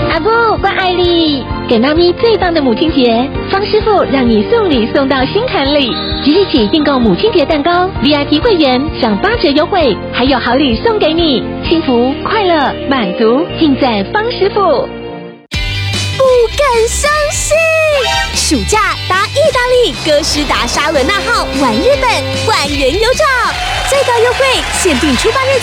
阿布，我爱你！给妈咪最棒的母亲节，方师傅让你送礼送到心坎里。即日起订购母亲节蛋糕 ，VIP 会员享8折优惠，还有好礼送给你，幸福、快乐、满足尽在方师傅。 不敢相信，暑假搭意大利哥斯达沙伦纳号玩日本，万元有找，最高优惠限定出发日